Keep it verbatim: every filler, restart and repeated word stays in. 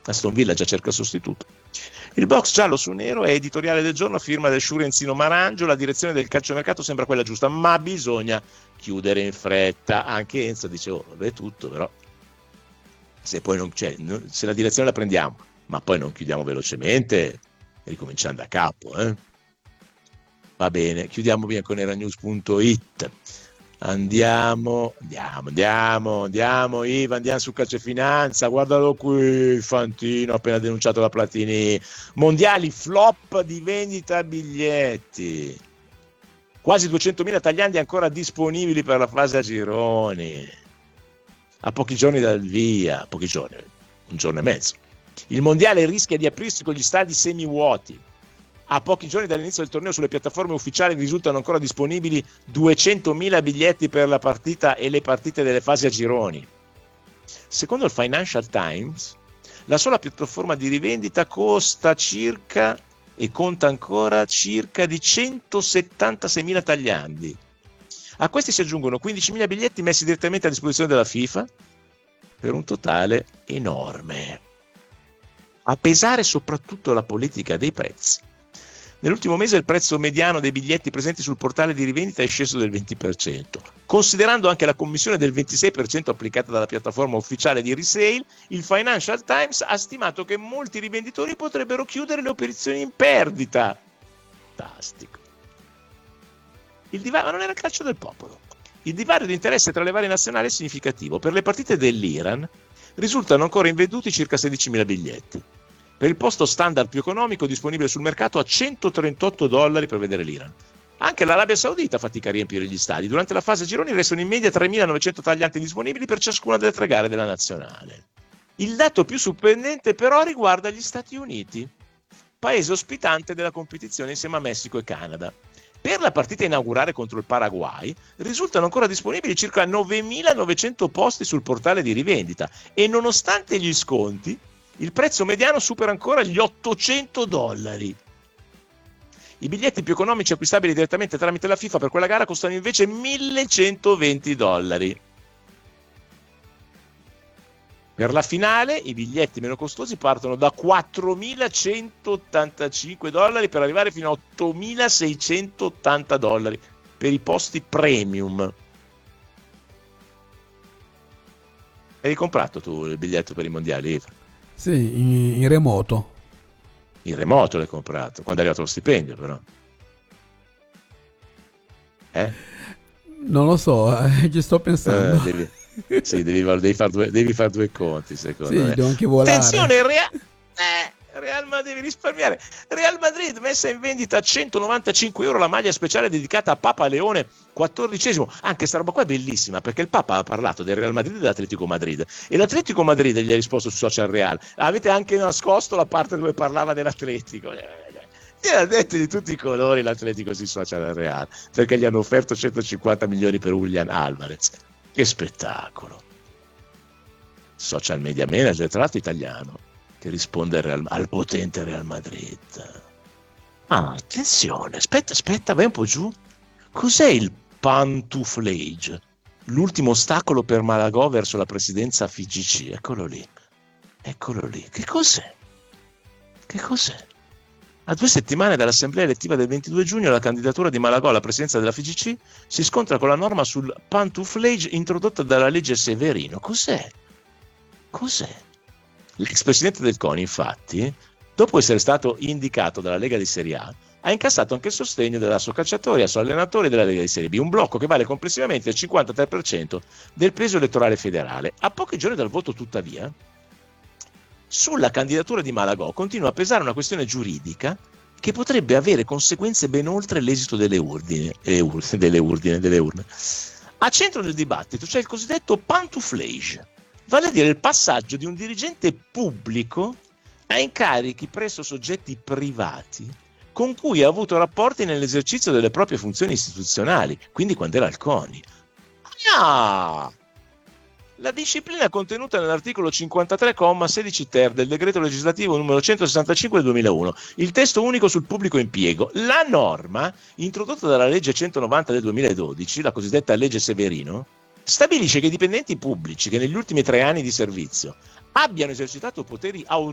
Aston Villa già cerca sostituto. Il box giallo su nero è editoriale del giorno, firma del Sciurenzino Marangio. La direzione del calciomercato sembra quella giusta, ma bisogna chiudere in fretta. Anche Enzo dice, oh, vabbè, tutto, però se poi non c'è, se la direzione la prendiamo, ma poi non chiudiamo velocemente, ricominciando da capo, eh? Va bene, chiudiamo via con eranews punto it. Andiamo, andiamo, andiamo, andiamo, Iva, andiamo su Calcio e Finanza, guardalo qui, Fantino, appena denunciato la Platini. Mondiali, flop di vendita biglietti. Quasi duecentomila tagliandi ancora disponibili per la fase a gironi. A pochi giorni dal via, pochi giorni, un giorno e mezzo. Il Mondiale rischia di aprirsi con gli stadi semivuoti. A pochi giorni dall'inizio del torneo sulle piattaforme ufficiali risultano ancora disponibili duecentomila biglietti per la partita e le partite delle fasi a gironi. Secondo il Financial Times, la sola piattaforma di rivendita costa circa e conta ancora circa di centosettantaseimila tagliandi. A questi si aggiungono quindicimila biglietti messi direttamente a disposizione della FIFA per un totale enorme. A pesare soprattutto la politica dei prezzi. Nell'ultimo mese il prezzo mediano dei biglietti presenti sul portale di rivendita è sceso del venti per cento. Considerando anche la commissione del ventisei per cento applicata dalla piattaforma ufficiale di resale, il Financial Times ha stimato che molti rivenditori potrebbero chiudere le operazioni in perdita. Fantastico. Il divario, ma non era il calcio del popolo. Il divario di interesse tra le varie nazionali è significativo. Per le partite dell'Iran risultano ancora invenduti circa sedicimila biglietti. Per il posto standard più economico disponibile sul mercato a centotrentotto dollari per vedere l'Iran. Anche l'Arabia Saudita fatica a riempire gli stadi. Durante la fase gironi restano in media tremilanovecento taglianti disponibili per ciascuna delle tre gare della nazionale. Il dato più sorprendente però riguarda gli Stati Uniti, paese ospitante della competizione insieme a Messico e Canada. Per la partita inaugurale contro il Paraguay risultano ancora disponibili circa novemilanovecento posti sul portale di rivendita e nonostante gli sconti il prezzo mediano supera ancora gli ottocento dollari. I biglietti più economici acquistabili direttamente tramite la FIFA per quella gara costano invece millecentoventi dollari. Per la finale i biglietti meno costosi partono da quattromilacentottantacinque dollari per arrivare fino a ottomilaseicentottanta dollari per i posti premium. Hai comprato tu il biglietto per i mondiali? Sì, in, in remoto. In remoto l'hai comprato, quando è arrivato lo stipendio però. Eh? Non lo so, eh, ci sto pensando. Eh, devi, sì, devi, devi fare due, devi far due conti, secondo sì, me. devo anche volare. Attenzione, Real, eh, Real Madrid, devi risparmiare. Real Madrid messa in vendita a centonovantacinque euro la maglia speciale dedicata a Papa Leone quattordicesimo. Anche sta roba qua è bellissima perché il Papa ha parlato del Real Madrid e dell'Atletico Madrid e l'Atletico Madrid gli ha risposto su Social Real. Avete anche nascosto la parte dove parlava dell'Atletico. Gli ha detto di tutti i colori l'Atletico si Social Real perché gli hanno offerto centocinquanta milioni per Julian Alvarez. Che spettacolo. Social media manager, tra l'altro italiano, che risponde al, Real, al potente Real Madrid. Ah, attenzione, aspetta, aspetta, vai un po' giù. Cos'è il pantuflage? L'ultimo ostacolo per Malagò verso la presidenza F I G C. Eccolo lì. Eccolo lì. Che cos'è? Che cos'è? A due settimane dall'assemblea elettiva del ventidue giugno la candidatura di Malagò alla presidenza della F I G C si scontra con la norma sul pantuflage introdotta dalla legge Severino. Cos'è? Cos'è? L'ex presidente del CONI, infatti, dopo essere stato indicato dalla Lega di Serie A, ha incassato anche il sostegno dell'Assocalciatori e allenatori della Lega di Serie B, un blocco che vale complessivamente il cinquantatré per cento del peso elettorale federale. A pochi giorni dal voto, tuttavia, sulla candidatura di Malagò continua a pesare una questione giuridica che potrebbe avere conseguenze ben oltre l'esito delle urdine, eh, ur, delle, urdine, delle urne. A centro del dibattito c'è il cosiddetto pantuflage, vale a dire il passaggio di un dirigente pubblico a incarichi presso soggetti privati con cui ha avuto rapporti nell'esercizio delle proprie funzioni istituzionali, quindi quando era al CONI. Ah! La disciplina contenuta nell'articolo cinquantatré comma sedici ter del decreto legislativo numero centosessantacinque del duemilauno, il testo unico sul pubblico impiego. La norma, introdotta dalla legge centonovanta del duemiladodici, la cosiddetta legge Severino, stabilisce che i dipendenti pubblici che negli ultimi tre anni di servizio abbiano esercitato poteri